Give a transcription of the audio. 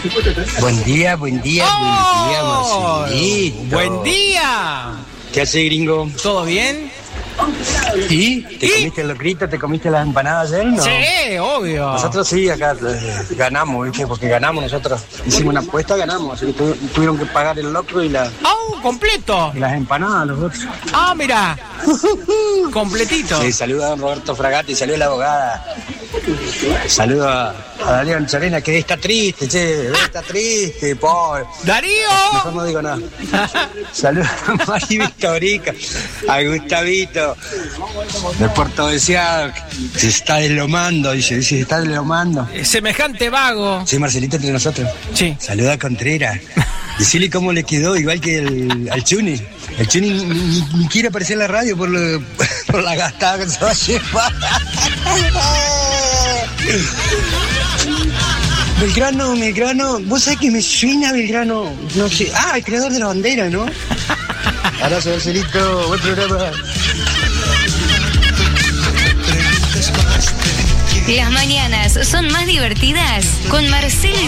Buen día, Marcelito. ¡Buen día! ¿Qué hace, gringo? ¿Todo bien? ¿Y? ¿Te comiste el locrito? ¿Te comiste las empanadas ayer? No. Sí, obvio. Nosotros sí, acá ganamos, ¿viste? Porque ganamos nosotros. Hicimos una apuesta, ganamos. Así que tuvieron que pagar el locro y las completo. empanadas los otros. Mira. Completito. Sí, saluda a don Roberto Fragatti, saluda a la abogada. Saludo a Darío Chorena, que está triste, está triste, pobre. ¡Darío! Mejor no digo nada. Saludos a Mari Victorica, a Gustavito, de Puerto Deseado, se está deslomando, dice, se está deslomando. Semejante vago. Sí, Marcelito entre nosotros. Sí. Saluda a Contreras. Decirle cómo le quedó, igual que al Chuni. El Chuni ni quiere aparecer en la radio por la gastada que se va a llevar. Belgrano, vos sabés que me suena Belgrano, no sé, el creador de la bandera, ¿no? Abrazo, Marcelito, buen programa. Las mañanas son más divertidas con Marcelo